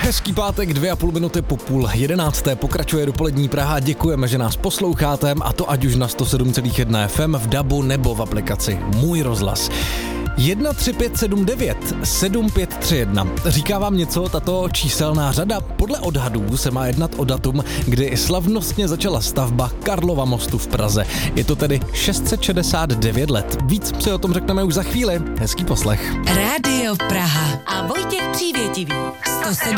Hezký pátek, 2,5 minuty po 10:30. Pokračuje dopolední Praha. Děkujeme, že nás posloucháte, a to ať už na 107,1 FM v DABu nebo v aplikaci Můj rozhlas. 13579 7531. Říká vám něco tato číselná řada? Podle odhadů se má jednat o datum, kdy slavnostně začala stavba Karlova mostu v Praze. Je to tedy 669 let. Víc si o tom řekneme už za chvíli. Hezký poslech. Rádio Praha a Vojtěch Přívětivý. 107,1